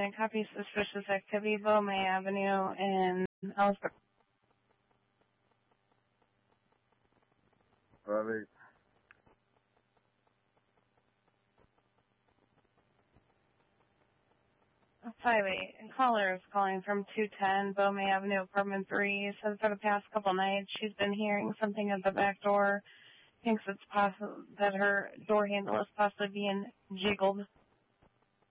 copy suspicious activity, Beaumay Avenue in Ellsburg. Right. 5-8. Caller is calling from 210 Beaumay Avenue, apartment 3. Says for the past couple nights she's been hearing something at the back door. Thinks it's possible that her door handle is possibly being jiggled.